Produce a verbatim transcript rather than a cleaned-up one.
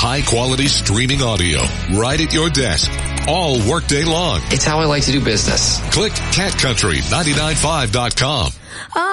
high-quality streaming audio right at your desk, all workday long. It's how I like to do business. Click cat country nine nine five dot com.